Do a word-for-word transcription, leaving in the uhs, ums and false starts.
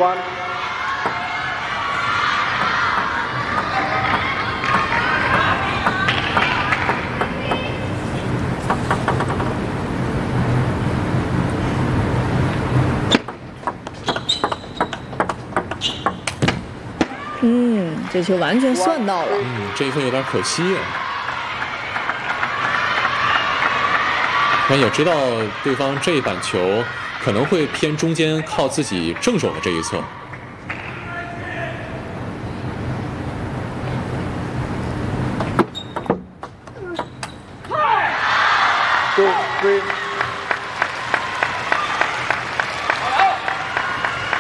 one。 嗯，这球完全算到了。 嗯，这一分有点可惜。那也知道对方这一板球可能会偏中间，靠自己正手的这一侧。 Two, three.